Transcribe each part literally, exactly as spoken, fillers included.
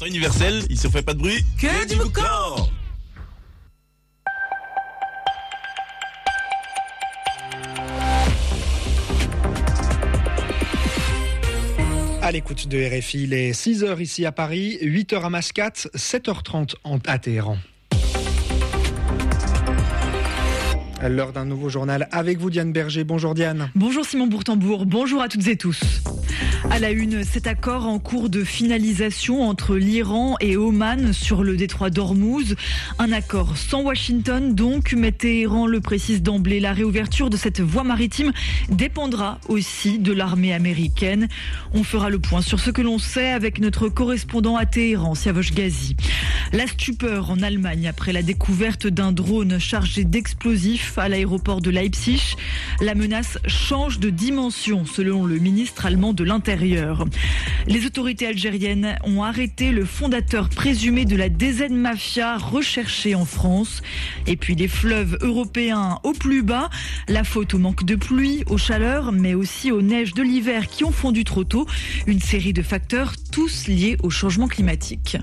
Temps universel, il se fait pas de bruit. Que du corps. À l'écoute de R F I, il est six heures ici à Paris, huit heures à Mascate, sept heures trente à Téhéran. L'heure d'un nouveau journal avec vous, Diane Berger. Bonjour Diane. Bonjour Simon Bourtambour, bonjour à toutes et tous. À la une, cet accord en cours de finalisation entre l'Iran et Oman sur le détroit d'Ormuz. Un accord sans Washington donc, mais Téhéran le précise d'emblée. La réouverture de cette voie maritime dépendra aussi de l'armée américaine. On fera le point sur ce que l'on sait avec notre correspondant à Téhéran, Siavosh Ghazi. La stupeur en Allemagne après la découverte d'un drone chargé d'explosifs à l'aéroport de Leipzig. La menace change de dimension selon le ministre allemand de l'Intérieur. Les autorités algériennes ont arrêté le fondateur présumé de la D Z Mafia recherché en France. Et puis les fleuves européens au plus bas. La faute au manque de pluie, aux chaleurs, mais aussi aux neiges de l'hiver qui ont fondu trop tôt. Une série de facteurs tous liés au changement climatique.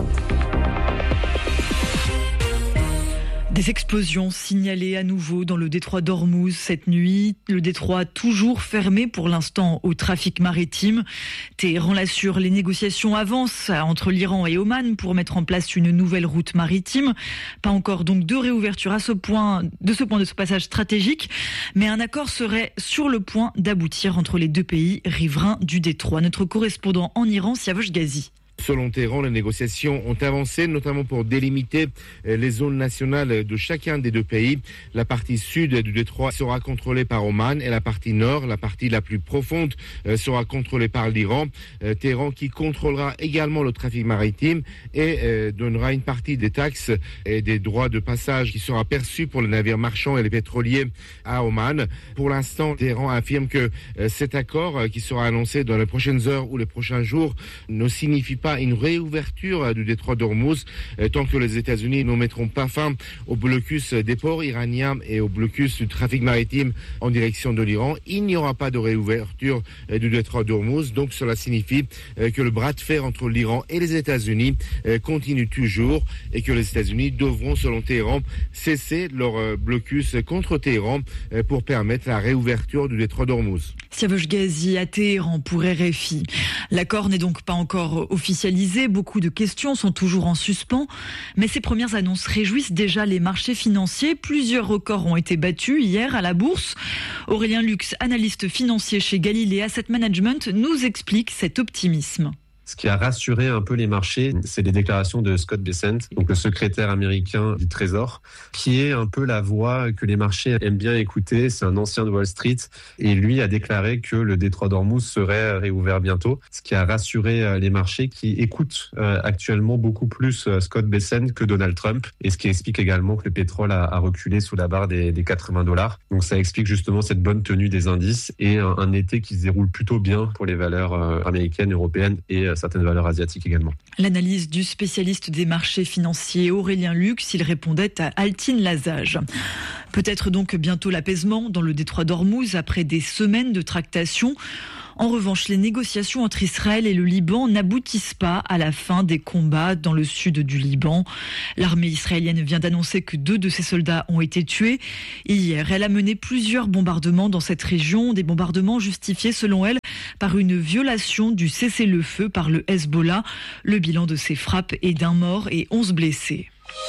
Des explosions signalées à nouveau dans le détroit d'Ormuz cette nuit. Le détroit toujours fermé pour l'instant au trafic maritime. Téhéran l'assure, les négociations avancent entre l'Iran et Oman pour mettre en place une nouvelle route maritime. Pas encore donc de réouverture à ce point, de ce point de ce passage stratégique, mais un accord serait sur le point d'aboutir entre les deux pays riverains du détroit. Notre correspondant en Iran, Siavosh Ghazi. Selon Téhéran, les négociations ont avancé, notamment pour délimiter les zones nationales de chacun des deux pays. La partie sud du détroit sera contrôlée par Oman et la partie nord, la partie la plus profonde, sera contrôlée par l'Iran. Téhéran qui contrôlera également le trafic maritime et donnera une partie des taxes et des droits de passage qui sera perçu pour les navires marchands et les pétroliers à Oman. Pour l'instant, Téhéran affirme que cet accord qui sera annoncé dans les prochaines heures ou les prochains jours ne signifie pas une réouverture du détroit d'Ormuz tant que les États-Unis ne mettront pas fin au blocus des ports iraniens et au blocus du trafic maritime en direction de l'Iran. Il n'y aura pas de réouverture du détroit d'Ormuz, donc cela signifie que le bras de fer entre l'Iran et les États-Unis continue toujours et que les États-Unis devront, selon Téhéran, cesser leur blocus contre Téhéran pour permettre la réouverture du détroit d'Ormuz. Siavosh Ghazi à Téhéran pour R F I. L'accord n'est donc pas encore officialisé. Beaucoup de questions sont toujours en suspens. Mais ces premières annonces réjouissent déjà les marchés financiers. Plusieurs records ont été battus hier à la bourse. Aurélien Lux, analyste financier chez Galilée Asset Management, nous explique cet optimisme. Ce qui a rassuré un peu les marchés, c'est les déclarations de Scott Bessent, donc le secrétaire américain du Trésor, qui est un peu la voix que les marchés aiment bien écouter. C'est un ancien de Wall Street et lui a déclaré que le détroit d'Ormuz serait réouvert bientôt, ce qui a rassuré les marchés qui écoutent actuellement beaucoup plus Scott Bessent que Donald Trump, et ce qui explique également que le pétrole a reculé sous la barre des, des quatre-vingts dollars. Donc ça explique justement cette bonne tenue des indices et un, un été qui se déroule plutôt bien pour les valeurs américaines, européennes et certaines valeurs asiatiques également. L'analyse du spécialiste des marchés financiers Aurélien Lux, il répondait à Altine Lazage. Peut-être donc bientôt l'apaisement dans le détroit d'Ormuz après des semaines de tractations. En revanche, les négociations entre Israël et le Liban n'aboutissent pas à la fin des combats dans le sud du Liban. L'armée israélienne vient d'annoncer que deux de ses soldats ont été tués. Hier, elle a mené plusieurs bombardements dans cette région, des bombardements justifiés selon elle par une violation du cessez-le-feu par le Hezbollah. Le bilan de ces frappes est d'un mort et onze blessés.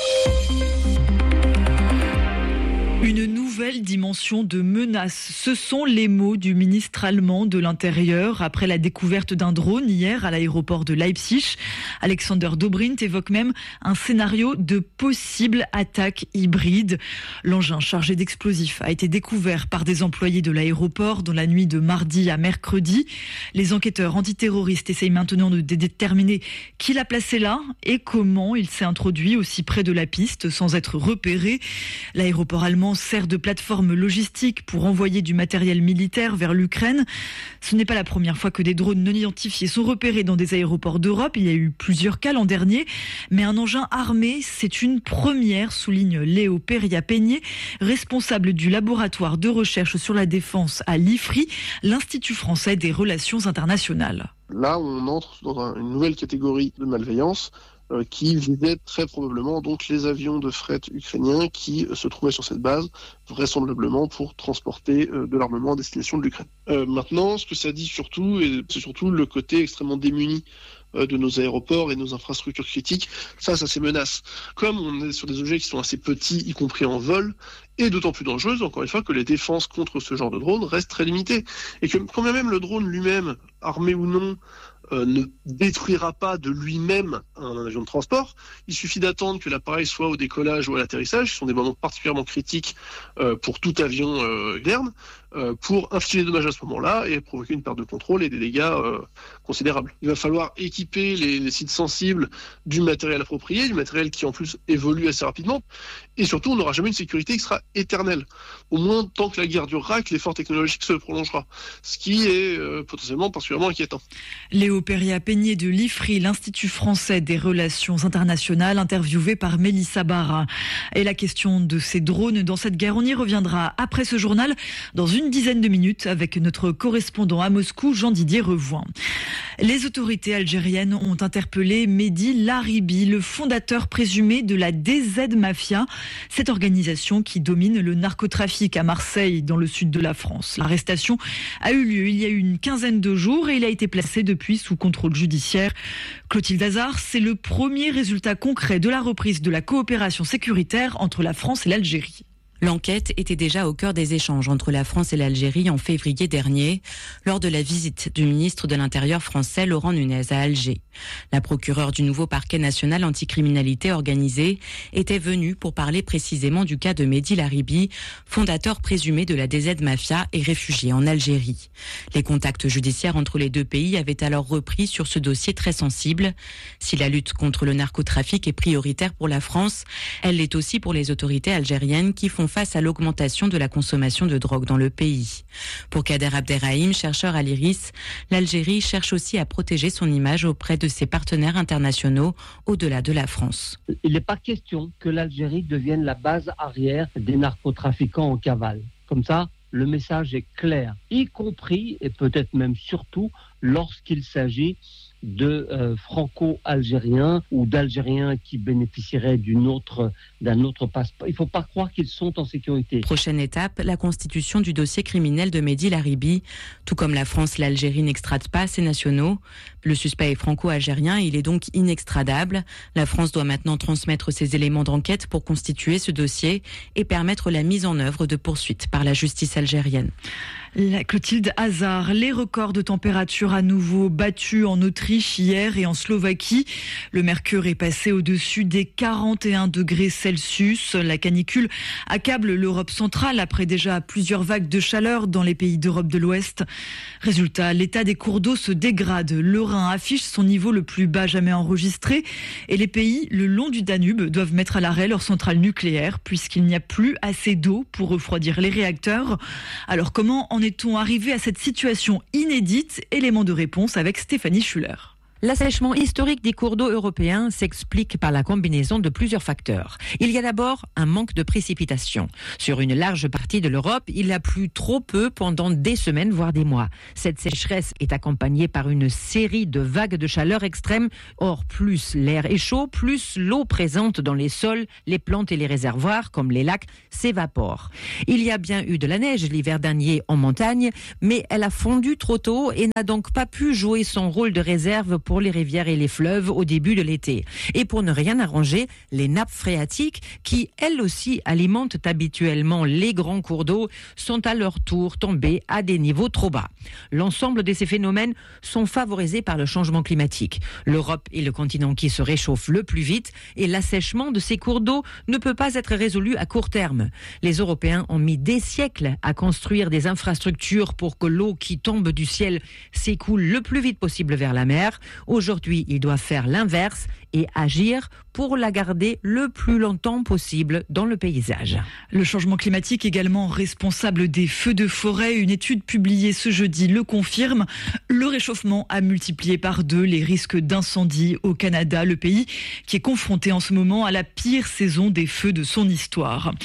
Une nouvelle dimension de menace. Ce sont les mots du ministre allemand de l'Intérieur après la découverte d'un drone hier à l'aéroport de Leipzig. Alexander Dobrindt évoque même un scénario de possible attaque hybride. L'engin chargé d'explosifs a été découvert par des employés de l'aéroport dans la nuit de mardi à mercredi. Les enquêteurs antiterroristes essayent maintenant de déterminer qui l'a placé là et comment il s'est introduit aussi près de la piste sans être repéré. L'aéroport allemand sert de plateforme logistique pour envoyer du matériel militaire vers l'Ukraine. Ce n'est pas la première fois que des drones non identifiés sont repérés dans des aéroports d'Europe. Il y a eu plusieurs cas l'an dernier. Mais un engin armé, c'est une première, souligne Léo Peria-Peigné, responsable du laboratoire de recherche sur la défense à l'I F R I, l'Institut français des relations internationales. Là, on entre dans un, une nouvelle catégorie de malveillance euh, qui visait très probablement donc les avions de fret ukrainiens qui euh, se trouvaient sur cette base, vraisemblablement pour transporter euh, de l'armement à destination de l'Ukraine. Euh, maintenant, ce que ça dit surtout, et c'est surtout le côté extrêmement démuni de nos aéroports et nos infrastructures critiques face à ces menaces. Comme on est sur des objets qui sont assez petits, y compris en vol, et d'autant plus dangereuses, encore une fois, que les défenses contre ce genre de drone restent très limitées. Et que quand bien même le drone lui-même, armé ou non, euh, ne détruira pas de lui-même un avion de transport, il suffit d'attendre que l'appareil soit au décollage ou à l'atterrissage, qui sont des moments particulièrement critiques euh, pour tout avion euh, moderne, euh, pour infliger des dommages à ce moment-là et provoquer une perte de contrôle et des dégâts euh, considérables. Il va falloir équiper les, les sites sensibles du matériel approprié, du matériel qui en plus évolue assez rapidement, et surtout on n'aura jamais une sécurité qui sera éternelle. Au moins tant que la guerre durera, que l'effort technologique se prolongera, ce qui est euh, potentiellement particulièrement inquiétant. Léo Péria-Peigné de l'I F R I, l'Institut français des relations internationales, interviewé par Mélissa Barra. Et la question de ces drones dans cette guerre, on y reviendra après ce journal dans une dizaine de minutes avec notre correspondant à Moscou, Jean-Didier Revoin. Les autorités algériennes ont interpellé Mehdi Laribi, le fondateur présumé de la D Z Mafia, cette organisation qui domine le narcotrafic à Marseille, dans le sud de la France. L'arrestation a eu lieu il y a une quinzaine de jours et il a été placé depuis sous contrôle judiciaire. Clotilde Hazard, c'est le premier résultat concret de la reprise de la coopération sécuritaire entre la France et l'Algérie. L'enquête était déjà au cœur des échanges entre la France et l'Algérie en février dernier, lors de la visite du ministre de l'Intérieur français Laurent Nunez à Alger. La procureure du nouveau parquet national anticriminalité organisée était venue pour parler précisément du cas de Mehdi Laribi, fondateur présumé de la D Z Mafia et réfugié en Algérie. Les contacts judiciaires entre les deux pays avaient alors repris sur ce dossier très sensible. Si la lutte contre le narcotrafic est prioritaire pour la France, elle l'est aussi pour les autorités algériennes qui font face à l'augmentation de la consommation de drogue dans le pays. Pour Kader Abderrahim, chercheur à l'I R I S, l'Algérie cherche aussi à protéger son image auprès de ses partenaires internationaux au-delà de la France. Il n'est pas question que l'Algérie devienne la base arrière des narcotrafiquants en cavale. Comme ça, le message est clair, y compris et peut-être même surtout lorsqu'il s'agit de euh, franco-algériens ou d'Algériens qui bénéficieraient d'une autre, d'un autre passeport. Il ne faut pas croire qu'ils sont en sécurité. Prochaine étape, la constitution du dossier criminel de Mehdi Laribi. Tout comme la France, l'Algérie n'extrade pas ses nationaux. Le suspect est franco-algérien, il est donc inextradable. La France doit maintenant transmettre ses éléments d'enquête pour constituer ce dossier et permettre la mise en œuvre de poursuites par la justice algérienne. La Clotilde Hazard, les records de température à nouveau battus en Autriche hier et en Slovaquie. Le mercure est passé au-dessus des quarante et un degrés Celsius. La canicule accable l'Europe centrale après déjà plusieurs vagues de chaleur dans les pays d'Europe de l'Ouest. Résultat, l'état des cours d'eau se dégrade. Le Rhin affiche son niveau le plus bas jamais enregistré et les pays le long du Danube doivent mettre à l'arrêt leurs centrales nucléaires puisqu'il n'y a plus assez d'eau pour refroidir les réacteurs. Alors comment en est-on arrivé à cette situation inédite? Élément de réponse avec Stéphanie Schuller. L'assèchement historique des cours d'eau européens s'explique par la combinaison de plusieurs facteurs. Il y a d'abord un manque de précipitations. Sur une large partie de l'Europe, il a plu trop peu pendant des semaines, voire des mois. Cette sécheresse est accompagnée par une série de vagues de chaleur extrêmes. Or, plus l'air est chaud, plus l'eau présente dans les sols, les plantes et les réservoirs, comme les lacs, s'évapore. Il y a bien eu de la neige l'hiver dernier en montagne, mais elle a fondu trop tôt et n'a donc pas pu jouer son rôle de réserve pour pour les rivières et les fleuves au début de l'été. Et pour ne rien arranger, les nappes phréatiques, qui elles aussi alimentent habituellement les grands cours d'eau, sont à leur tour tombées à des niveaux trop bas. L'ensemble de ces phénomènes sont favorisés par le changement climatique. L'Europe est le continent qui se réchauffe le plus vite et l'assèchement de ces cours d'eau ne peut pas être résolu à court terme. Les Européens ont mis des siècles à construire des infrastructures pour que l'eau qui tombe du ciel s'écoule le plus vite possible vers la mer. Aujourd'hui, ils doivent faire l'inverse et agir pour la garder le plus longtemps possible dans le paysage. Le changement climatique également responsable des feux de forêt. Une étude publiée ce jeudi le confirme. Le réchauffement a multiplié par deux les risques d'incendie au Canada, le pays qui est confronté en ce moment à la pire saison des feux de son histoire.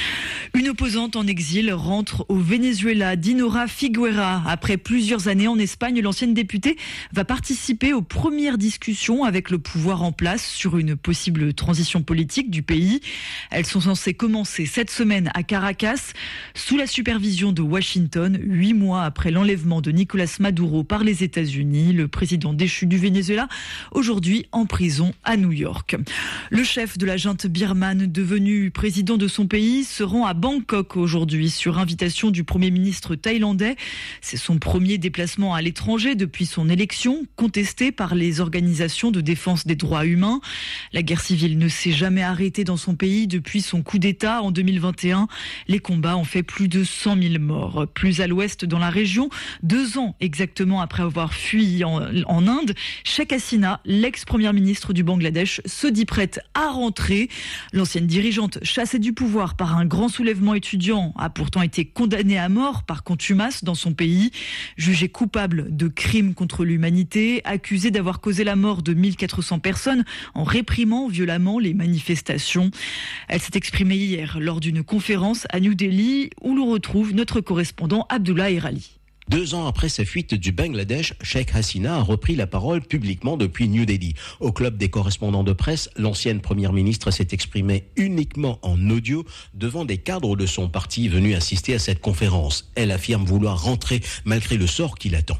Une opposante en exil rentre au Venezuela, Dinora Figuera. Après plusieurs années en Espagne, l'ancienne députée va participer aux premières discussions avec le pouvoir en place sur une possible transition politique du pays. Elles sont censées commencer cette semaine à Caracas, sous la supervision de Washington, huit mois après l'enlèvement de Nicolás Maduro par les États-Unis, le président déchu du Venezuela, aujourd'hui en prison à New York. Le chef de la junte birmane, devenu président de son pays, se rend à Bangkok aujourd'hui sur invitation du Premier ministre thaïlandais. C'est son premier déplacement à l'étranger depuis son élection, contesté par les organisations de défense des droits humains. La guerre civile ne s'est jamais arrêtée dans son pays depuis son coup d'État en deux mille vingt et un. Les combats ont fait plus de cent mille morts. Plus à l'ouest dans la région, deux ans exactement après avoir fui en, en Inde, Sheikh Hasina, l'ex-première ministre du Bangladesh, se dit prête à rentrer. L'ancienne dirigeante, chassée du pouvoir par un grand soulèvement étudiant, a pourtant été condamnée à mort par contumace dans son pays. Jugée coupable de crimes contre l'humanité, accusée d'avoir causé la mort de mille quatre cents personnes en réprimant violemment les manifestations. Elle s'est exprimée hier lors d'une conférence à New Delhi où l'on retrouve notre correspondant Abdullah Erali. Deux ans après sa fuite du Bangladesh, Sheikh Hasina a repris la parole publiquement depuis New Delhi. Au club des correspondants de presse, l'ancienne première ministre s'est exprimée uniquement en audio devant des cadres de son parti venus assister à cette conférence. Elle affirme vouloir rentrer malgré le sort qui l'attend.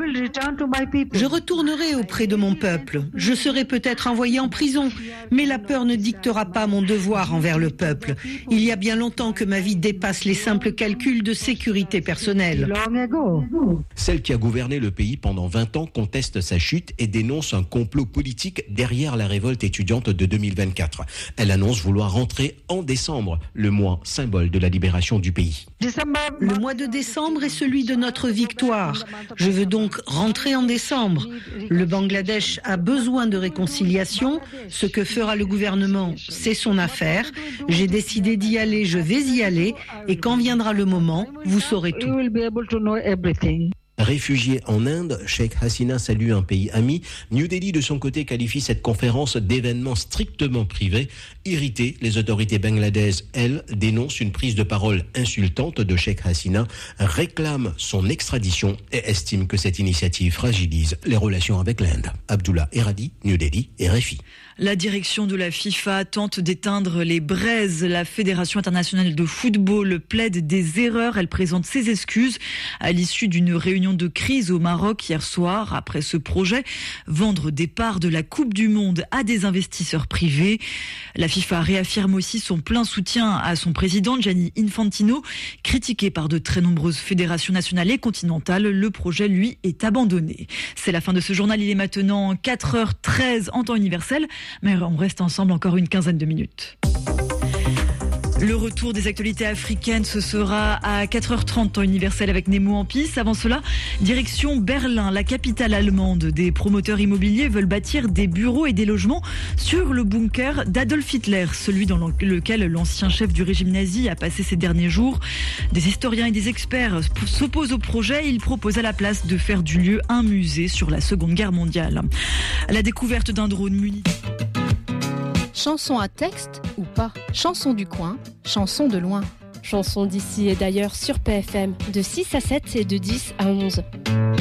Je retournerai auprès de mon peuple. Je serai peut-être envoyé en prison, mais la peur ne dictera pas mon devoir envers le peuple. Il y a bien longtemps que ma vie dépasse les simples calculs de sécurité personnelle. Celle qui a gouverné le pays pendant vingt ans conteste sa chute et dénonce un complot politique derrière la révolte étudiante de deux mille vingt-quatre. Elle annonce vouloir rentrer en décembre, le mois symbole de la libération du pays. Le mois de décembre est celui de notre victoire. Je veux donc rentrer en décembre. Le Bangladesh a besoin de réconciliation. Ce que fera le gouvernement, c'est son affaire. J'ai décidé d'y aller, je vais y aller. Et quand viendra le moment, vous saurez tout. Réfugiée en Inde, Sheikh Hasina salue un pays ami. New Delhi, de son côté, qualifie cette conférence d'événement strictement privé. Irritées, les autorités bangladaises, elles, dénoncent une prise de parole insultante de Sheikh Hasina, réclament son extradition et estiment que cette initiative fragilise les relations avec l'Inde. Abdullah Eradi, New Delhi, R F I. La direction de la FIFA tente d'éteindre les braises. La Fédération internationale de football plaide des erreurs. Elle présente ses excuses à l'issue d'une réunion de crise au Maroc hier soir. Après ce projet, vendre des parts de la Coupe du Monde à des investisseurs privés. La FIFA réaffirme aussi son plein soutien à son président Gianni Infantino. Critiqué par de très nombreuses fédérations nationales et continentales, le projet, lui, est abandonné. C'est la fin de ce journal. Il est maintenant quatre heures treize en temps universel. Mais on reste ensemble encore une quinzaine de minutes. Le retour des actualités africaines, ce sera à quatre heures trente temps universel avec Nemo Ampis. Avant cela, direction Berlin, la capitale allemande. Des promoteurs immobiliers veulent bâtir des bureaux et des logements sur le bunker d'Adolf Hitler, celui dans lequel l'ancien chef du régime nazi a passé ses derniers jours. Des historiens et des experts s'opposent au projet. Ils proposent à la place de faire du lieu un musée sur la Seconde Guerre mondiale. La découverte d'un drone muni. Chanson à texte ou pas, chanson du coin, chanson de loin. Chanson d'ici et d'ailleurs sur P F M de six à sept et de dix à onze.